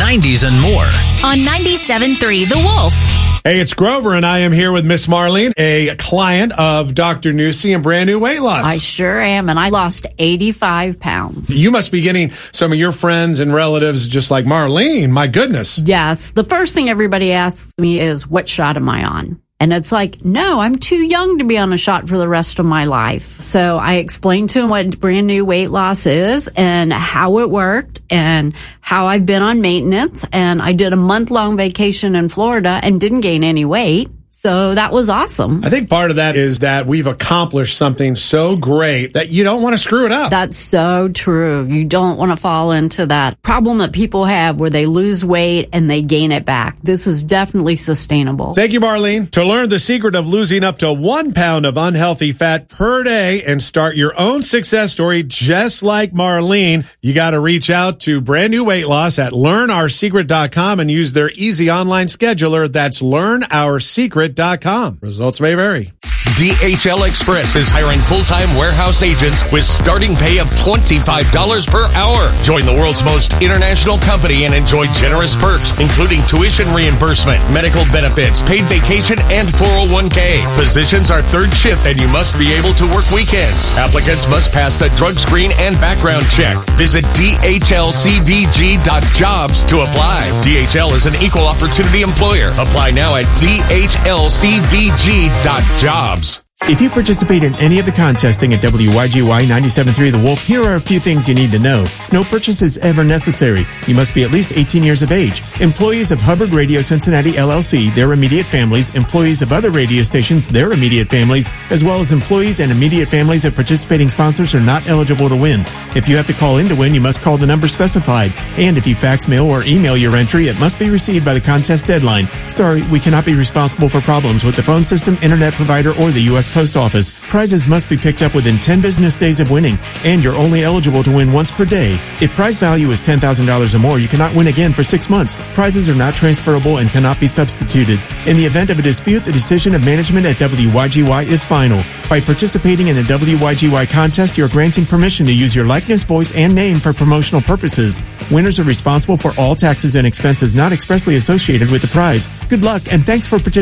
90s, and more. On 97.3 The Wolf. Hey, it's Grover, and I am here with Miss Marlene, a client of Dr. Newsy and Brand New Weight Loss. I sure am, and I lost 85 pounds. You must be getting some of your friends and relatives just like Marlene. My goodness. Yes. The first thing everybody asks me is, what shot am I on? And it's like, no, I'm too young to be on a shot for the rest of my life. So I explained to him what Brand New Weight Loss is and how it worked and how I've been on maintenance. And I did a month-long vacation in Florida and didn't gain any weight. So that was awesome. I think part of that is that we've accomplished something so great that you don't want to screw it up. That's so true. You don't want to fall into that problem that people have where they lose weight and they gain it back. This is definitely sustainable. Thank you, Marlene. To learn the secret of losing up to 1 pound of unhealthy fat per day and start your own success story just like Marlene, you got to reach out to Brand New Weight Loss at learnoursecret.com and use their easy online scheduler. That's learnoursecret.com. Results may vary. DHL Express is hiring full-time warehouse agents with starting pay of $25 per hour. Join the world's most international company and enjoy generous perks, including tuition reimbursement, medical benefits, paid vacation, and 401k. Positions are third shift, and you must be able to work weekends. Applicants must pass the drug screen and background check. Visit dhlcvg.jobs to apply. DHL is an equal opportunity employer. Apply now at dhlcvg.jobs. If you participate in any of the contesting at WYGY 97.3 The Wolf, here are a few things you need to know. No purchase is ever necessary. You must be at least 18 years of age. Employees of Hubbard Radio Cincinnati LLC, their immediate families, employees of other radio stations, their immediate families, as well as employees and immediate families of participating sponsors are not eligible to win. If you have to call in to win, you must call the number specified. And if you fax, mail, or email your entry, it must be received by the contest deadline. Sorry, we cannot be responsible for problems with the phone system, internet provider, or the U.S. Post Office. Prizes must be picked up within 10 business days of winning, and you're only eligible to win once per day. If prize value is $10,000 or more, you cannot win again for 6 months. Prizes are not transferable and cannot be substituted. In the event of a dispute, the decision of management at WYGY is final. By participating in the WYGY contest, you're granting permission to use your likeness, voice, and name for promotional purposes. Winners are responsible for all taxes and expenses not expressly associated with the prize. Good luck, and thanks for participating.